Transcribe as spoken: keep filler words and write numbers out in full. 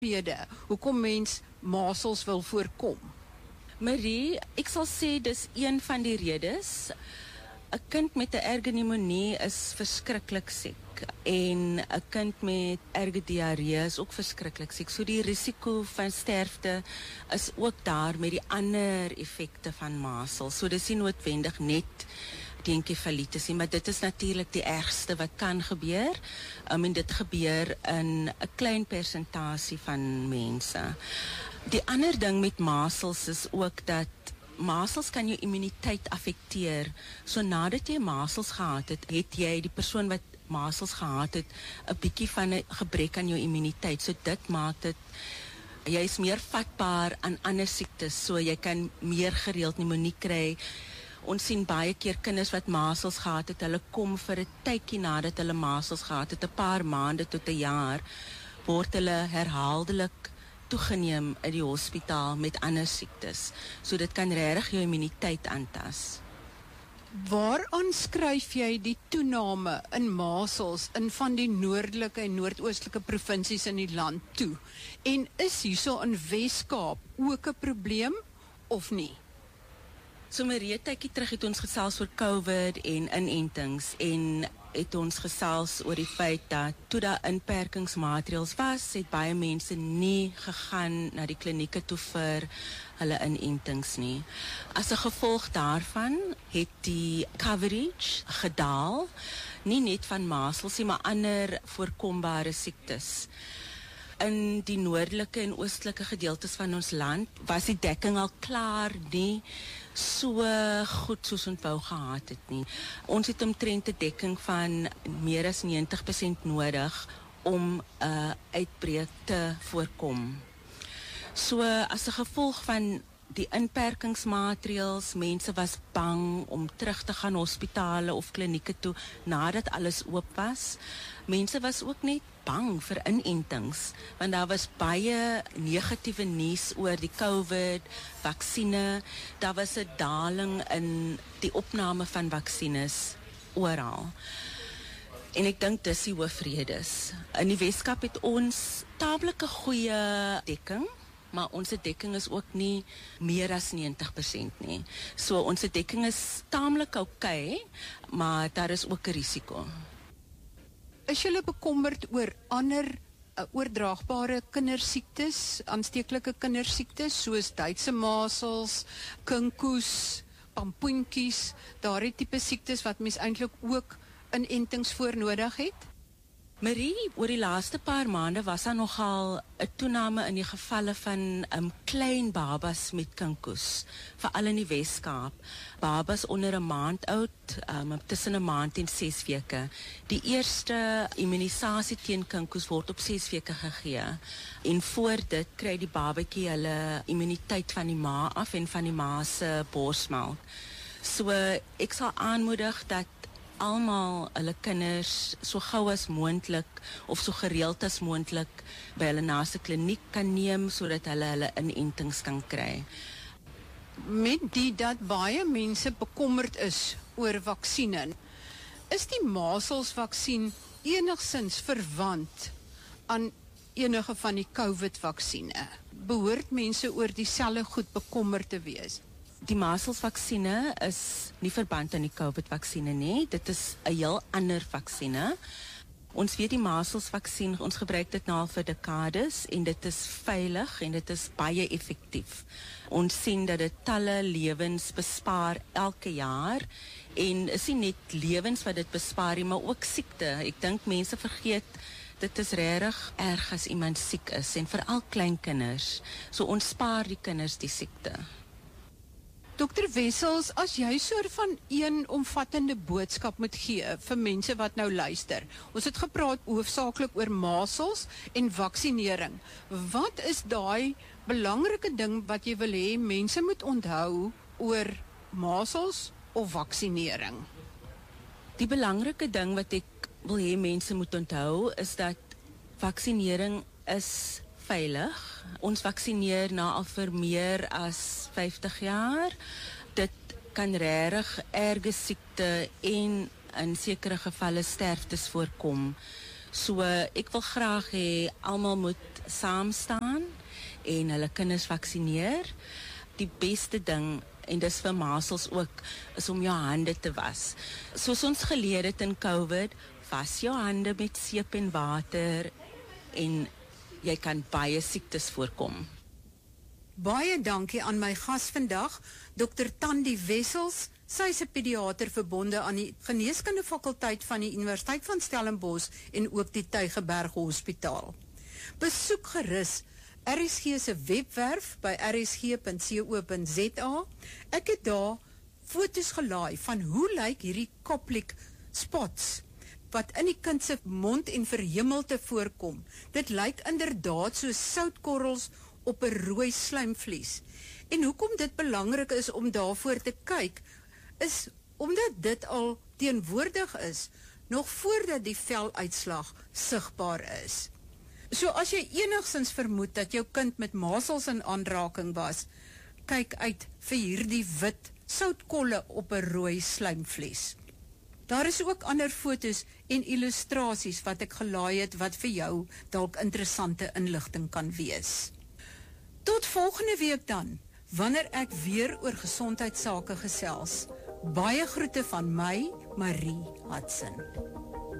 rede hoekom mens masels wil voorkom? Marie, ek sal sê dis een van die redes. 'n Kind met 'n erge pneumonie is verskriklik siek en 'n kind met erge diarree is ook verskriklik siek. So die risiko van sterfte is ook daar met die ander effekte van masels. So dis nie noodwendig net die enkefalitis nie, maar dit is natuurlik die ergste wat kan gebeur. Um, en dit gebeur in 'n klein persentasie van mense. Die ander ding met masels is ook dat masels kan jou immuniteit affekteer. So nadat jy masels gehad het, het jy die persoon wat masels gehad het 'n bietjie van 'n gebrek aan jou immuniteit. So dit maak dit jy is meer vatbaar aan ander siektes. So jy kan meer gereeld pneumonie kry. Ons sien baie keer kinders wat masels gehad het, hulle kom vir 'n tydjie nadat hulle masels gehad het, 'n paar maande tot 'n jaar, word hulle herhaaldelik toegeneem in die hospitaal met ander siektes. So dit kan regtig jou immuniteit aantas. Waaraan skryf jy die toename in masels in van die noordelike en noordoostelike provinsies in die land toe? En is hierso in Wes-Kaap ook 'n probleem of nie? So Marie, tydjie terug het ons gesels oor COVID en inentings en het ons gesels oor die feit dat toe daar inperkingsmaatreëls was, het baie mense nie gegaan na die klinieke toe vir hulle inentings nie. As 'n gevolg daarvan het die coverage gedaal, nie net van masels nie, maar ander voorkombare siektes. In die noordelike en oostelike gedeeltes van ons land was die dekking al klaar nie so goed soos ons wou gehad het nie. Ons het omtrent 'n dekking van meer as negentig persent nodig om 'n uh, uitbreek te voorkom. So as 'n gevolg van die inperkingsmaatreëls, mense was bang om terug te gaan hospitale of klinieke toe nadat alles oop was. Mense was ook net bang vir inentings, want daar was baie negatiewe nuus oor die COVID, vaksine. Daar was 'n daling in die opname van vaksines oral. En ek dink dis die hoofredes. In die Weskaap het ons taamlik 'n goeie dekking, maar ons dekking is ook nie meer as negentig persent nie. So ons dekking is taamlik oukei, maar daar is ook 'n risiko. Is julle bekommerd oor ander uh, oordraagbare kindersiektes, aansteeklike kindersiektes soos Duitse masels, kinkoes, pampoentjies, daardie tipe siektes wat mens eintlik ook inentings voor nodig het? Marie, oor die laaste paar maande was daar nogal 'n toename in die gevalle van um, klein babas met kinkoes, veral in die Weskaap. Babas onder 'n maand oud, um, tussen 'n maand en ses weke. Die eerste immunisasie teen kinkoes word op ses weke gegee. En voor dit kry die babatjie hulle immuniteit van die ma af en van die ma se borsmelk. So ek sal aanmoedig dat almal hulle kinders so gou as moontlik of so gereeld as moontlik by hulle naaste kliniek kan neem sodat hulle hulle inentings kan kry. Met die dat baie mense bekommerd is oor vaksine, is die maselsvaksin enigsins verwant aan enige van die COVID-vaksine? Behoort mense oor dieselfde goed bekommerd te wees? Die maselsvaksine is nie verband aan die COVID-vaksine nie. Dit is 'n heel ander vaksine. Ons weet die maselsvaksin, ons gebruik dit nou al vir dekades en dit is veilig en dit is baie effektief. Ons sien dat dit talle lewens bespaar elke jaar en is nie net lewens wat dit bespaar nie, maar ook siekte. Ek dink mense vergeet dit is regtig erg as iemand siek is en veral klein kinders. So ons spaar die kinders die siekte. Dokter Wessels, as jy soort van een omvattende boodskap moet gee vir mense wat nou luister. Ons het gepraat hoofsaaklik oor masels en vaksinering. Wat is daai belangrike ding wat jy wil hê mense moet onthou oor masels of vaksinering? Die belangrike ding wat ek wil hê mense moet onthou is dat vaksinering is veilig. Ons vaksineer na al vir meer as vyftig jaar. Dit kan regtig erge siekte en in sekere gevalle sterftes voorkom. So ek wil graag hê almal moet saam staan en hulle kinders vaksineer. Die beste ding, en dis vir masels ook, is om jou hande te was. Soos ons geleer het in COVID, was jou hande met seep en water en jy kan baie siektes voorkom. Baie dankie aan my gas vandag, dokter Tandi Wessels. Sy is 'n pediater verbonde aan die Geneeskunde fakulteit van die Universiteit van Stellenbosch en ook die Tygerberg Hospitaal. Besoek gerus R S G se webwerf by r s g punt co punt z a. Ek het daar foto's gelaai van hoe lyk hierdie Koplik spots wat in die kind se mond en verhemelte voorkom. Dit lyk inderdaad so soutkorrels op 'n rooi slijmvlies. En hoekom dit belangrik is om daarvoor te kyk, is omdat dit al teenwoordig is, nog voordat die veluitslag sigbaar is. So as jy enigstens vermoed dat jou kind met masels in aanraking was, kyk uit vir hierdie wit soutkolle op 'n rooi slijmvlies. Daar is ook ander foto's en illustrasies wat ek gelaai het wat vir jou dalk interessante inligting kan wees. Tot volgende week dan, wanneer ek weer oor gesondheidsake gesels. Baie groete van my, Marie Hudson.